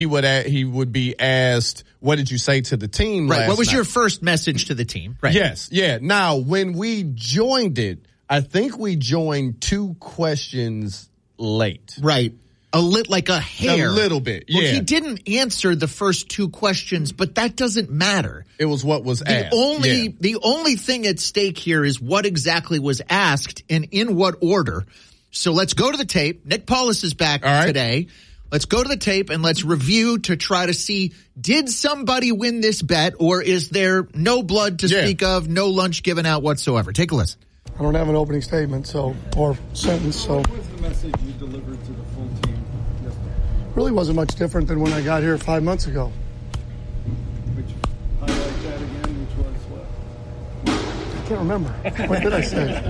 he would be asked, what did you say to the team Right. last What was night? your first message to the team? Right. Yes. Yeah. Now, when we joined it, I think we joined 2 questions late. Right. Like a hair. A little bit, yeah. Well, he didn't answer the first 2 questions, but that doesn't matter. It was what was asked. The only thing at stake here is what exactly was asked and in what order. So let's go to the tape. Nick Paulus is back today. Let's go to the tape and let's review to try to see, did somebody win this bet, or is there no blood to speak of, no lunch given out whatsoever? Take a listen. I don't have an opening statement or sentence. So what was the message you delivered to the full team yesterday? Really wasn't much different than when I got here 5 months ago. Which, highlight that again, which was what? I can't remember. What did I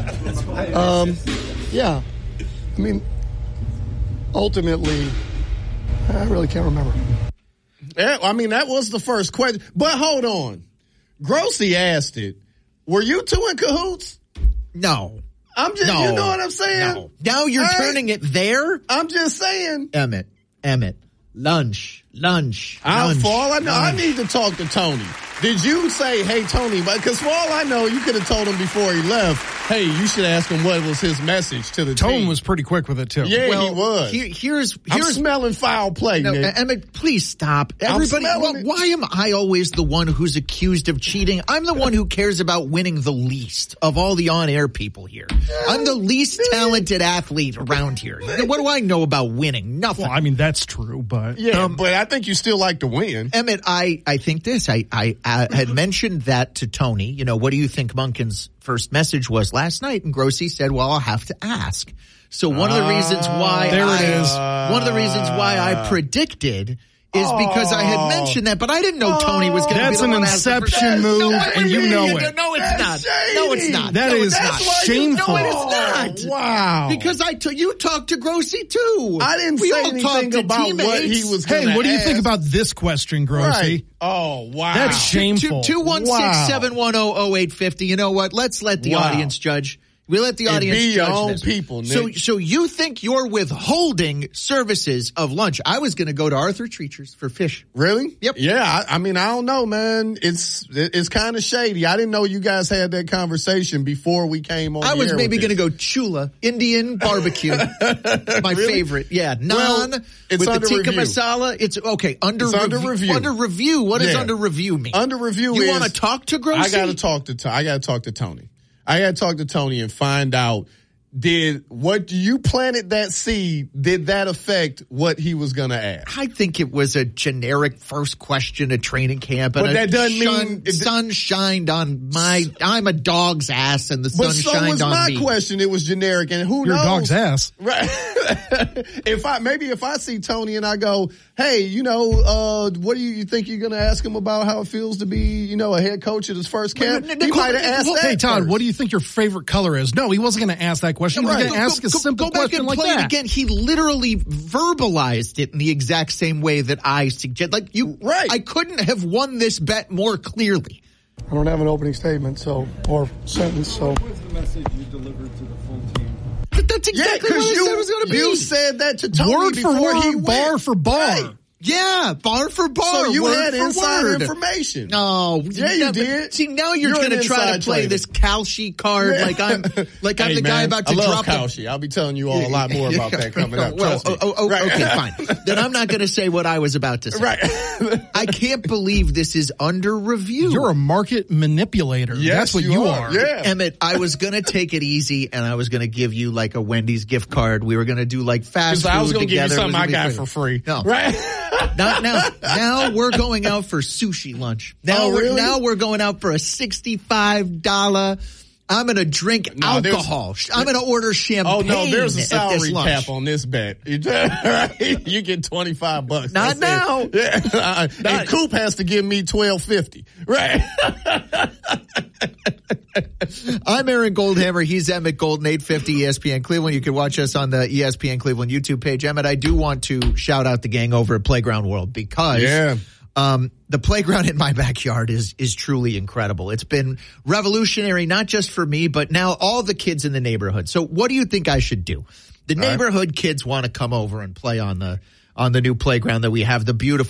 say? Yeah. I mean, ultimately, I really can't remember. Yeah, I mean, that was the first question. But hold on. Grossi asked it. Were you 2 in cahoots? No. I'm just, you know what I'm saying? No. Now you're turning it there? I'm just saying. Emmett. Lunch. For all I know, I need to talk to Tony. Did you say, hey, Tony, because for all I know, you could have told him before he left, hey, you should ask him what was his message to the team. Tone was pretty quick with it, too. Yeah, he was. Here's I'm smelling foul play, no, Nick. Emmett, please stop. Everybody, why am I always the one who's accused of cheating? I'm the one who cares about winning the least of all the on-air people here. I'm the least talented athlete around here. What do I know about winning? Nothing. Well, I mean, that's true, but... Yeah, but I think you still like to win. Emmett, I think this. I had mentioned that to Tony. You know, what do you think Monken's first message was last night? And Grossi said, well, I'll have to ask. So one of the reasons why one of the reasons why I predicted is because I had mentioned that, but I didn't know Tony was going to be the one asking for inception move, and you know it. No, it's not. No, it's not. That is shameful. No, it is not. Wow. Because you talked to Grossi too. I didn't say anything about what he was going to Hey, what do you think ask. about this question, Grossi? Right. Oh, wow. That's shameful. 216-710-0850. You know what? Let's let the audience judge. We let the audience be your judge own this. people, Nick. So you think you're withholding services of lunch? I was going to go to Arthur Treacher's for fish. Really? Yep. Yeah, I mean, I don't know, man. It's kind of shady. I didn't know you guys had that conversation before we came on. I was maybe going to go Chula, Indian barbecue. My favorite. Yeah. Naan with the tikka masala. It's okay. Under review. Under review. What does under review mean? Under review You want to talk to Grossi? I got to talk to Tony. I got to talk to Tony and find out, what you planted that seed, did that affect what he was going to ask? I think it was a generic first question at training camp. And but that doesn't mean sun shined on I'm a dog's ass and the sun shined on me. But so was my question. It was generic, and who Your knows? dog's ass. Right. if I see Tony and I go, hey, what do you think you're going to ask him about how it feels to be, a head coach at his first camp? He might have asked that. Hey, Todd, first. what do you think your favorite color is? No, he wasn't going to ask that question. He was going to ask a simple question like that. Go back and play it again. He literally verbalized it in the exact same way that I suggest. I couldn't have won this bet more clearly. I don't have an opening statement or sentence. So What was the message you delivered to the full team? That's exactly what I said it was going to be. You said that to Tony word for before word, he went. bar for bar. Right. Yeah, bar for bar. So you word had for inside word. information. No, yeah, you did. See, now you're going to try to play this Kalshi card like I'm the guy about to drop Kalshi. I'll be telling you all a lot more about that coming up. Well, okay, fine. Then I'm not going to say what I was about to say. Right. I can't believe this is under review. You're a market manipulator. Yes, that's what you are. Yeah. Emmett, I was going to take it easy, and I was going to give you like a Wendy's gift card. We were going to do like fast food I was going to give you together. something I got for free. No. Right. Not now. Now we're going out for sushi lunch. Now we're going out for a $65. I'm going to drink alcohol. I'm going to order champagne. Oh no, there's a salary cap on this bet. You get $25. Not now. Yeah. And Coop has to give me $12.50. Right. I'm Aaron Goldhammer. He's Emmett Golden, 850 ESPN Cleveland. You can watch us on the ESPN Cleveland YouTube page. Emmett, I do want to shout out the gang over at Playground World because the playground in my backyard is truly incredible. It's been revolutionary, not just for me, but now all the kids in the neighborhood. So what do you think I should do? The neighborhood kids want to come over and play on the on the new playground that we have, the beautiful